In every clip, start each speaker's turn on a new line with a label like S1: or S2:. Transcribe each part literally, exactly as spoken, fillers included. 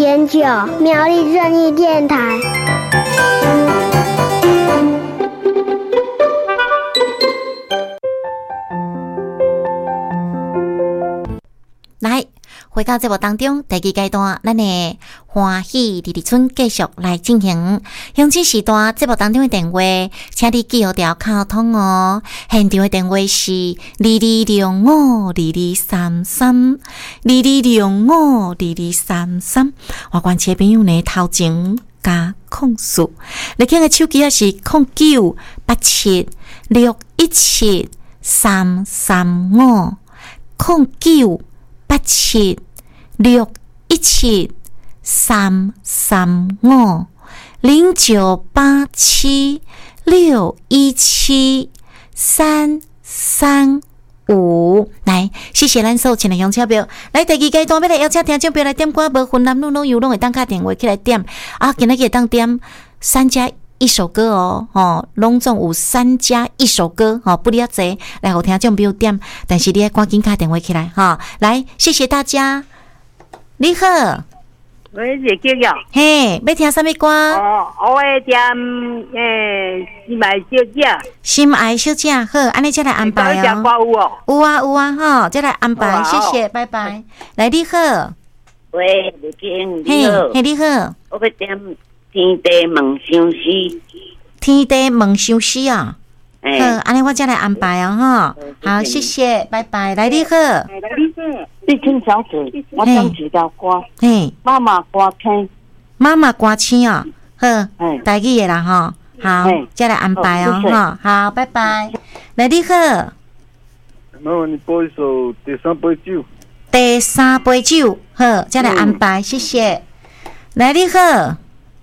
S1: 点九苗栗正义电台。
S2: 来，回到节目当中，第二阶段，咱的欢喜丽丽村继续来进行。响起时段节目当中的电话，请你记好条卡通哦。现场的电话是二二六五二二三三，二二六五二二三三。我关切朋友呢，头前加控诉，你看个手机也是控九八七六一七三三五，控九。八七六一七三三五零九八七六一七三三五，来，谢谢咱所有亲爱乡亲朋友。来，第二阶段要来邀请听众朋友来点歌，无分男女老幼拢会当打电话起来点啊，今日会当点三加一首歌哦，哦，拢总有三加一首歌哦，不离啊济来互听众朋友点，但是你要赶紧打电话起来哈、哦。来，谢谢大家。你好，
S3: 我是叫叫，
S2: 嘿，要听什么歌？
S3: 哦，我会点诶，心爱小姐，
S2: 心爱小姐，好，安尼再来安排哦。
S3: 有哦，
S2: 有啊有啊哈，再来安排，
S3: 啊、
S2: 谢谢，拜拜。来，你好，
S3: 喂，你听，
S2: 嘿，
S3: 你好，
S2: 嘿，你好，
S3: 我会点。天地梦相思，
S2: 天地梦相思啊！
S3: 好，
S2: 安尼我再来安排哦，哈。好，谢谢，拜拜。来，你好，
S3: 你听小子，我唱几条歌，
S2: 嘿，
S3: 妈妈歌听，
S2: 妈妈歌青哦，好，台语的啦，哈。好，再来安排哦，哈。好，拜拜。来，你好，
S4: 麻烦你播一首第三杯酒。
S2: 第三杯酒，好，再来安排，谢谢。来，你好。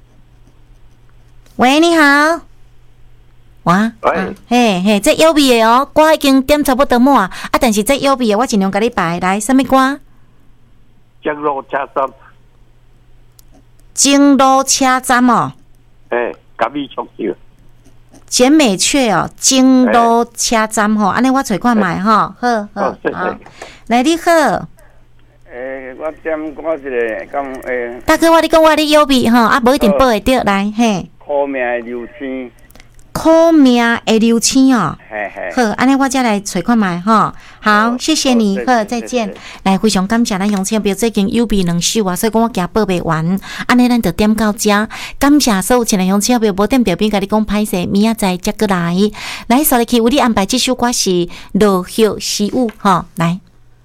S2: 喂，你好，哇，
S4: 喂，
S2: 啊、嘿嘿，这有味的哦，歌已经点差不多满啊，但是这有味的，我尽量给你排来，什么歌？
S4: 江路车站，
S2: 京路车站哦，
S4: 诶，甲米唱酒，
S2: 简美雀哦，京路车站吼，安尼我找看卖吼，好好好，来你好。
S4: 诶，我点歌一个讲诶，
S2: 大哥，我你讲我你有味吼，啊，无一定报会着来嘿。
S4: 苦命的流星，
S2: 苦命的流星哦，
S4: 嘿嘿，
S2: 好，安尼我再来找看卖吼。好，谢谢你，好，再见。来，非常感谢咱乡亲朋友，最近有味两首啊，所以讲我惊报袂完，安尼咱就点到这。感谢所有亲爱乡亲朋友，无点着边甲你讲歹势，明仔载才过来。来，所以去为你安排这首歌是《落叶习雨》吼，来，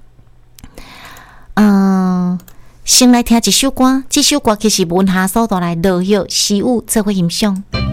S2: 嗯。先来听一首歌，这首歌其实文下所带来落叶习雨做伙欣赏。